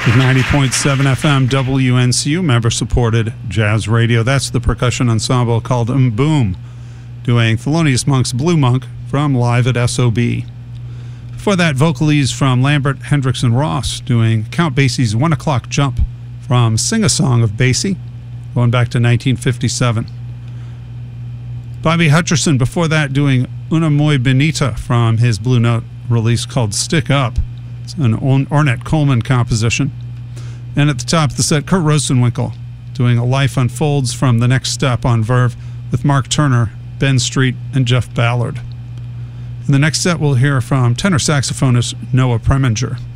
With 90.7 FM WNCU member-supported jazz radio. That's the percussion ensemble called Boom, doing Thelonious Monk's Blue Monk from Live at SOB. Before that, vocalese from Lambert, Hendricks, and Ross, doing Count Basie's 1 O'Clock Jump from Sing-A-Song of Basie, going back to 1957. Bobby Hutcherson, before that, doing Una Muy Bonita from his Blue Note release called Stick Up. It's an Ornette Coleman composition. And at the top of the set, Kurt Rosenwinkel doing A Life Unfolds from The Next Step on Verve with Mark Turner, Ben Street, and Jeff Ballard. In the next set, we'll hear from tenor saxophonist Noah Preminger.